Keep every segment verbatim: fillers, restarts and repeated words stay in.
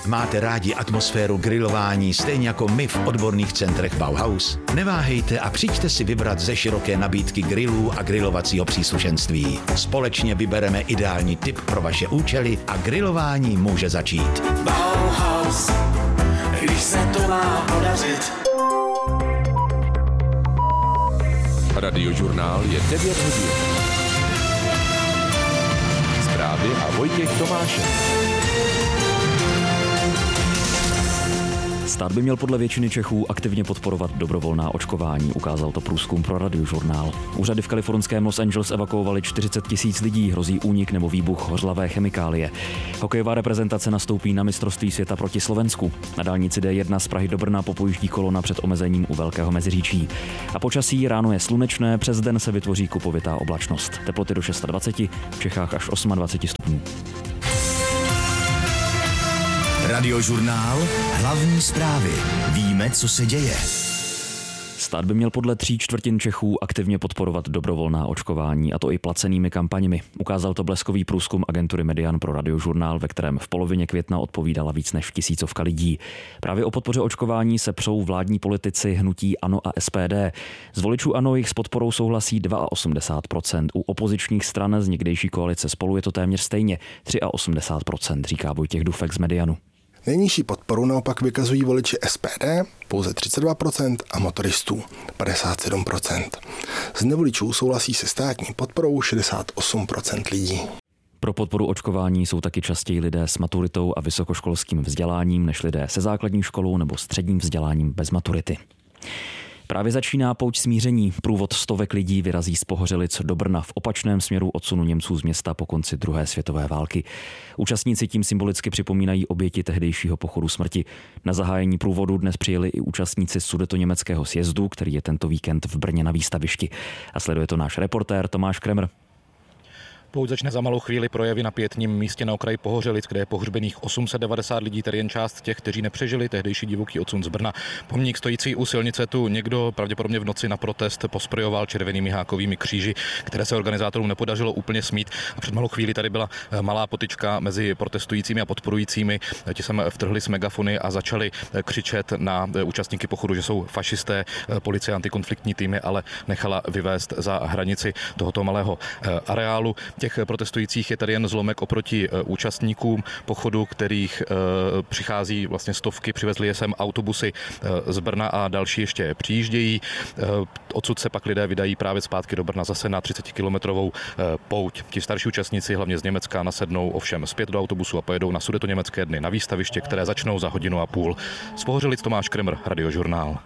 Máte rádi atmosféru grilování stejně jako my v odborných centrech Bauhaus? Neváhejte a přijďte si vybrat ze široké nabídky grillů a grilovacího příslušenství. Společně vybereme ideální tip pro vaše účely a grilování může začít. Bauhaus, když se to má podařit. Radiožurnál je devět hodin. Zprávy a Vojtěch Tomášek. Stát by měl podle většiny Čechů aktivně podporovat dobrovolná očkování, ukázal to průzkum pro Radiožurnál. Úřady v kalifornském Los Angeles evakuovali čtyřicet tisíc lidí, hrozí únik nebo výbuch hořlavé chemikálie. Hokejová reprezentace nastoupí na mistrovství světa proti Slovensku. Na dálnici D jedna z Prahy do Brna popojíždí kolona před omezením u Velkého Meziříčí. A počasí: ráno je slunečné, přes den se vytvoří kupovitá oblačnost. Teploty do dvacet šest, v Čechách až dvacet osm stupňů. Radiožurnál, hlavní zprávy. Víme, co se děje. Stát by měl podle tří čtvrtin Čechů aktivně podporovat dobrovolná očkování, a to i placenými kampaněmi. Ukázal to bleskový průzkum agentury Median pro Radiožurnál, ve kterém v polovině května odpovídala víc než tisícovka lidí. Právě o podpoře očkování se přou vládní politici hnutí ANO a S P D. Z voličů ANO jich s podporou souhlasí osmdesát dva procent. U opozičních stran z někdejší koalice Spolu je to téměř stejně osmdesát tři procent, říká Vojtěch Dufek z Medianu. Nejnižší podporu naopak vykazují voliči S P D, pouze třicet dva procent, a motoristů padesát sedm procent. Z nevoličů souhlasí se státní podporou šedesát osm procent lidí. Pro podporu očkování jsou taky častěji lidé s maturitou a vysokoškolským vzděláním než lidé se základní školou nebo středním vzděláním bez maturity. Právě začíná pouť smíření. Průvod stovek lidí vyrazí z Pohořelic do Brna v opačném směru odsunu Němců z města po konci druhé světové války. Účastníci tím symbolicky připomínají oběti tehdejšího pochodu smrti. Na zahájení průvodu dnes přijeli i účastníci sudetoněmeckého sjezdu, který je tento víkend v Brně na výstavišti. A sleduje to náš reportér Tomáš Kremer. Pouť začne za malou chvíli projevy na pietním místě na okraji Pohořelic, kde je pohřbených osm set devadesát lidí, tedy jen část těch, kteří nepřežili tehdejší divoký odsun z Brna. Pomník stojící u silnice tu někdo pravděpodobně v noci na protest posprojoval červenými hákovými kříži, které se organizátorům nepodařilo úplně smít. A před malou chvíli tady byla malá potyčka mezi protestujícími a podporujícími. Ti sem vtrhli s megafony a začali křičet na účastníky pochodu, že jsou fašisté. Policie antikonfliktní týmy ale nechala vyvést za hranici tohoto malého areálu. Těch protestujících je tady jen zlomek oproti účastníkům pochodu, kterých přichází vlastně stovky, přivezli je sem autobusy z Brna a další ještě přijíždějí. Odsud se pak lidé vydají právě zpátky do Brna zase na třicetikilometrovou pouť. Ti starší účastníci, hlavně z Německa, nasednou ovšem zpět do autobusu a pojedou na Sudetoněmecké dny na výstaviště, které začnou za hodinu a půl. Z Pohořelic Tomáš Kremer, Radiožurnál.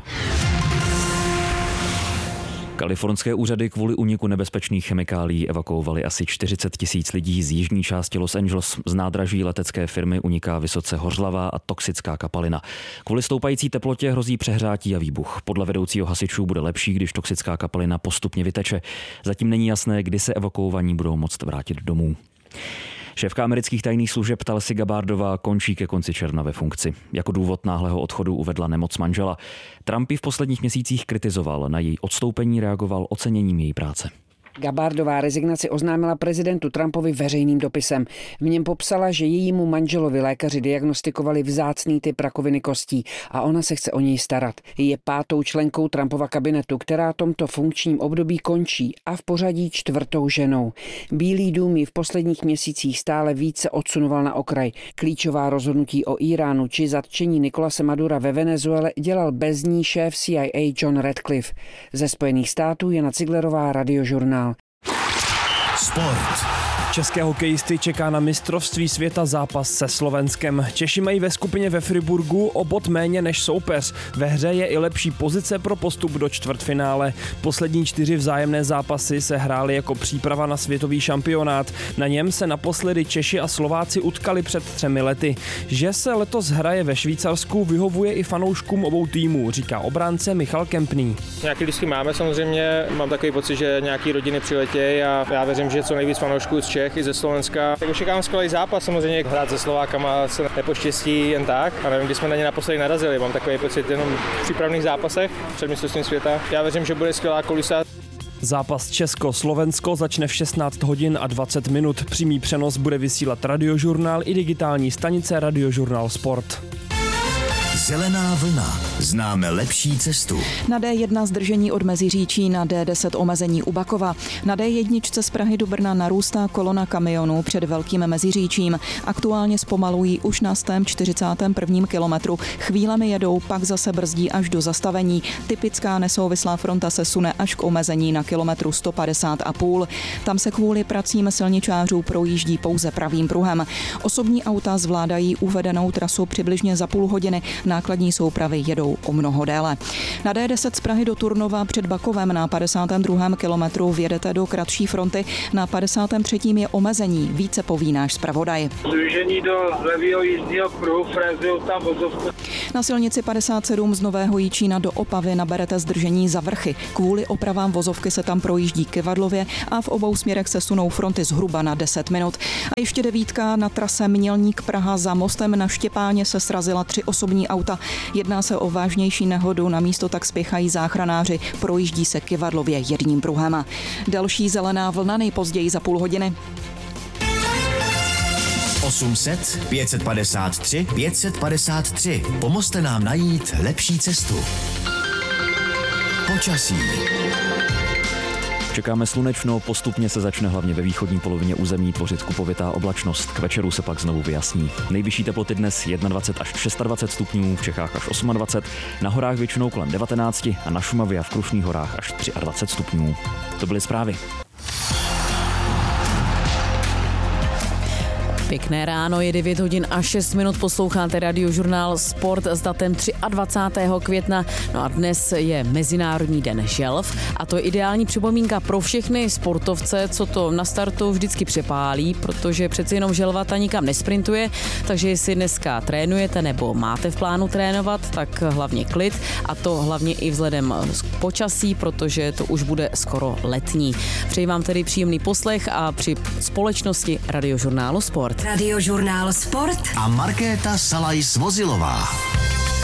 Kalifornské úřady kvůli úniku nebezpečných chemikálií evakuovali asi čtyřicet tisíc lidí z jižní části Los Angeles. Z nádraží letecké firmy uniká vysoce hořlavá a toxická kapalina. Kvůli stoupající teplotě hrozí přehrátí a výbuch. Podle vedoucího hasičů bude lepší, když toxická kapalina postupně vyteče. Zatím není jasné, kdy se evakuovaní budou moct vrátit domů. Šéfka amerických tajných služeb Tulsi Gabbardová končí ke konci června ve funkci. Jako důvod náhlého odchodu uvedla nemoc manžela. Trump ji v posledních měsících kritizoval, na její odstoupení reagoval oceněním její práce. Gabbardová rezignaci oznámila prezidentu Trumpovi veřejným dopisem. V něm popsala, že jejímu manželovi lékaři diagnostikovali vzácný typ rakoviny kostí a ona se chce o něj starat. Je pátou členkou Trumpova kabinetu, která tomto funkčním období končí, a v pořadí čtvrtou ženou. Bílý dům ji v posledních měsících stále více odsunoval na okraj. Klíčová rozhodnutí o Iránu či zatčení Nicolase Madura ve Venezuele dělal bez ní šéf C I A John Radcliffe. Ze Spojených států Jana Ciglerová, Radiožurnál. Sport. České hokejisty čeká na mistrovství světa zápas se Slovenskem. Češi mají ve skupině ve Friburgu o bod méně než soupeř. Ve hře je i lepší pozice pro postup do čtvrtfinále. Poslední čtyři vzájemné zápasy se hrály jako příprava na světový šampionát. Na něm se naposledy Češi a Slováci utkali před třemi lety. Že se letos hraje ve Švýcarsku, vyhovuje i fanouškům obou týmů, říká obránce Michal Kempný. Nějaký lístky máme samozřejmě, mám takový pocit, že nějaký rodiny přiletějí a já věřím, že co nejvíc fanoušků z Čech i ze Slovenska. Tak očekávám skvělý zápas, samozřejmě hrát se Slovákama se nepoštěstí jen tak. A nevím, kdy jsme na ně naposledy narazili, mám takový pocit jenom v přípravných zápasech před mistrovstvím světa. Já věřím, že bude skvělá kulisa. Zápas Česko-Slovensko začne v šestnáct hodin a dvacet minut. Přímý přenos bude vysílat Radiožurnál i digitální stanice Radiožurnál Sport. Zelená vlna. Známe lepší cestu. Na D jedna zdržení od Meziříčí, na D deset omezení u Bakova. Na D jedna z Prahy do Brna narůstá kolona kamionů před Velkým Meziříčím. Aktuálně zpomalují už na sto čtyřicátém prvním kilometru. Chvílemi jedou, pak zase brzdí až do zastavení. Typická nesouvislá fronta se sune až k omezení na kilometru sto padesát a půl. Tam se kvůli pracím silničářů projíždí pouze pravým pruhem. Osobní auta zvládají uvedenou trasu přibližně za půl hodiny. Nákladní soupravy jedou o mnoho déle. Na D deset z Prahy do Turnova před Bakovem na padesátém druhém kilometru vjedete do kratší fronty, na padesátém třetím je omezení. Více poví náš zpravodaj. Združení do levého jízdního pruhu, frézujou tam vozovku. Na silnici padesát sedm z Nového Jičína do Opavy naberete zdržení za Vrchy. Kvůli opravám vozovky se tam projíždí Kyvadlově a v obou směrech se sunou fronty zhruba na deset minut. A ještě devítka na trase Mělník Praha za mostem na Štěpáně se srazila tři osobní auta. Jedná se o vážnější nehodu, na místo tak spěchají záchranáři, projíždí se Kyvadlově jedním pruhem. Další zelená vlna nejpozději za půl hodiny. osm set, pět set padesát tři, pět set padesát tři. Pomozte nám najít lepší cestu. Počasí. Čekáme slunečno, postupně se začne hlavně ve východní polovině území tvořit kupovitá oblačnost. K večeru se pak znovu vyjasní. Nejvyšší teploty dnes dvacet jedna až dvacet šest stupňů, v Čechách až dvacet osm, na horách většinou kolem devatenáct a na Šumavě a v Krušných horách až dvacet tři stupňů. To byly zprávy. Pěkné ráno, je devět hodin a šest minut, posloucháte Radiožurnál Sport s datem dvacátého třetího května. No a dnes je Mezinárodní den želv a to je ideální připomínka pro všechny sportovce, co to na startu vždycky přepálí, protože přeci jenom želva ta nikam nesprintuje, takže jestli dneska trénujete nebo máte v plánu trénovat, tak hlavně klid a to hlavně i vzhledem k počasí, protože to už bude skoro letní. Přeji vám tedy příjemný poslech a při společnosti Radiožurnálu Sport. Radiožurnál Sport a Markéta Salajs-Vozilová.